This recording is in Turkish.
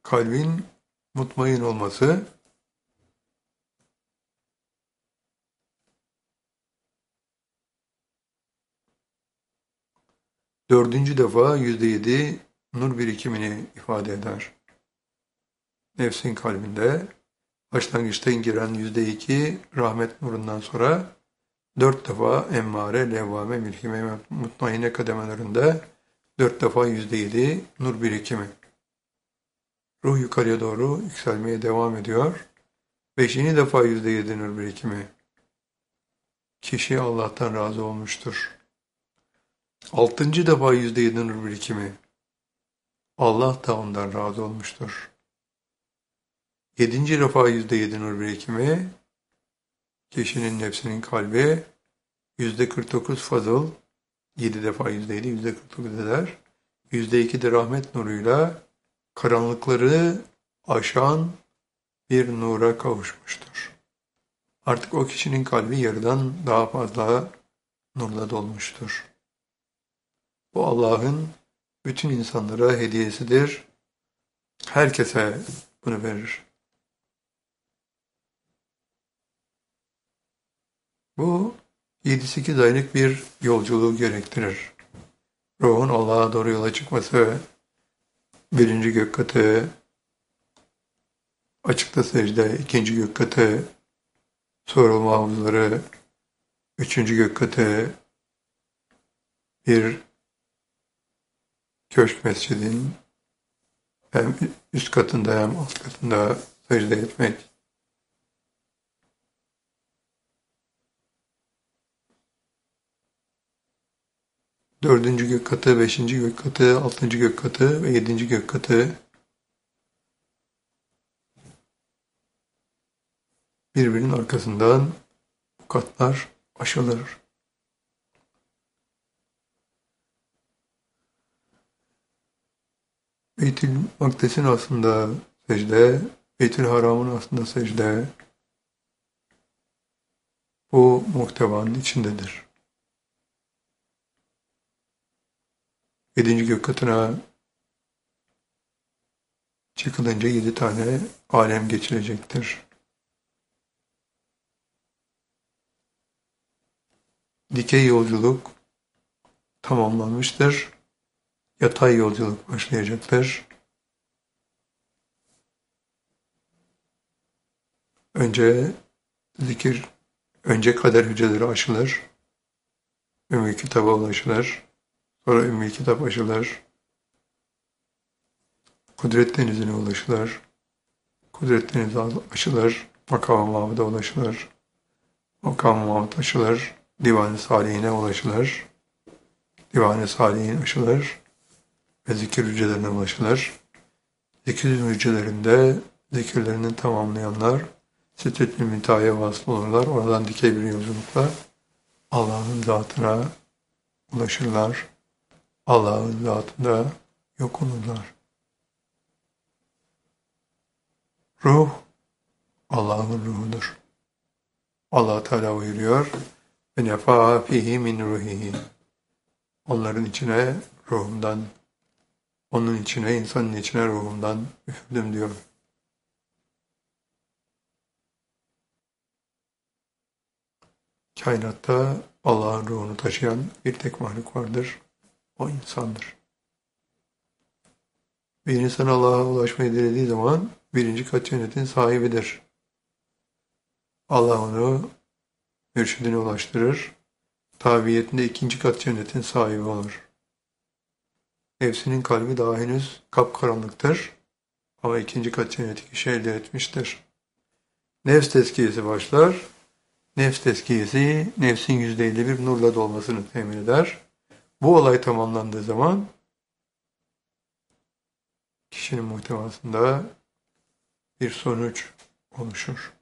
kalbin mutmain olması, dördüncü defa %7 nur birikimini ifade eder. Nefsin kalbinde başlangıçta giren %2 rahmet nurundan sonra 4 defa emmare, levvame, mülhime, mutmainne kademelerinde 4 defa %7 nur birikimi. Ruh yukarıya doğru yükselmeye devam ediyor. 5. defa %7 nur birikimi. Kişi Allah'tan razı olmuştur. 6. defa %7 nur birikimi. Allah da ondan razı olmuştur. 7. defa %7 nur birikimi. Kişinin nefsinin kalbi %49 fazıl, 7 defa %7, %49 eder. %2 de rahmet nuruyla karanlıkları aşan bir nura kavuşmuştur. Artık o kişinin kalbi yarıdan daha fazla nurla dolmuştur. Bu Allah'ın bütün insanlara hediyesidir. Herkese bunu verir. Bu 7-8 aylık bir yolculuğu gerektirir. Ruhun Allah'a doğru yola çıkması, birinci gök katı, açıkta secde, ikinci gök katı, sorulma havuzları, üçüncü gök katı, bir köşk mescidin hem üst katında hem alt katında secde etmek. Dördüncü gök katı, beşinci gök katı, altıncı gök katı ve yedinci gök katı birbirinin arkasından bu katlar aşılır. Beytül Makdes'in aslında secde, Beytül Haram'ın aslında secde, bu muhtevanın içindedir. Yedinci gök katına çıkılınca 7 tane alem geçilecektir. Dikey yolculuk tamamlanmıştır. Yatay yolculuk başlayacaktır. Önce zikir, önce kader hücreleri aşılır. Ümmü kitaba ulaşılır. Sonra Ümmü kitap aşılır. Kudret denizine ulaşılır. Kudret denizi aşılır. Makam-ı Mahmud'a ulaşılır. Makam-ı Mahmud aşılır. Divan-ı Salihine ulaşılır. Divan-ı Salihin aşılır. Ve zikir hücrelerine ulaşılır. Zikir hücrelerinde zikirlerini tamamlayanlar Sidret-i Münteha'ya vasıl olurlar. Oradan dikey bir yolculukla Allah'ın zatına ulaşırlar. Allah'ın zatında yok olurlar. Ruh, Allah'ın ruhudur. Allah Teala buyuruyor, ve nefâ fihi min ruhihi. Onların içine ruhumdan, onun içine, insanın içine ruhumdan üfürdüm diyor. Kainatta Allah'ın ruhunu taşıyan bir tek mahluk vardır, o insandır. Bir insan Allah'a ulaşmayı dilediği zaman birinci kat cennetin sahibidir. Allah onu mürşidine ulaştırır, tabiyetinde ikinci kat cennetin sahibi olur. Nefsinin kalbi daha henüz kapkaranlıktır ama ikinci kat cenneti kişi elde etmiştir. Nefs tezkiyesi başlar. Nefs tezkiyesi nefsin %51 nurla dolmasını temin eder. Bu olay tamamlandığı zaman kişinin muhtevasında bir sonuç oluşur.